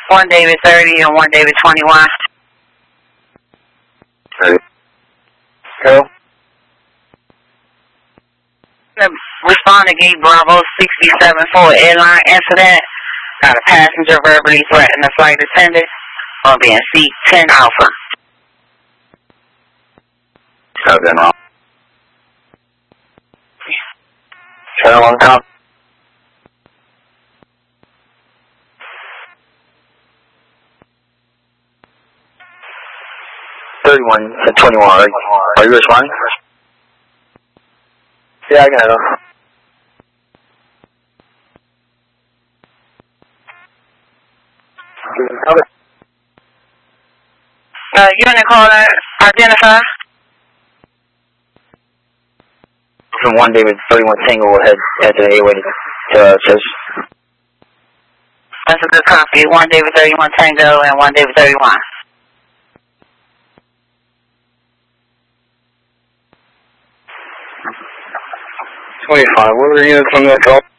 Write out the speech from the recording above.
1 David 30 and 1 David 21. 30. Hello? Respond to Gate Bravo 67 for an airline incident. Got a passenger verbally threatened the flight attendant on being seat 10 Alpha. Something wrong. Channel on top. 31 and 21, right? Are you responding? Yeah, I can handle. Unit caller, identify. From 1 David 31 Tango, we'll head to the A-way to Church. That's a good copy. 1 David 31 Tango and 1 David 31. 25, what are the units on that call?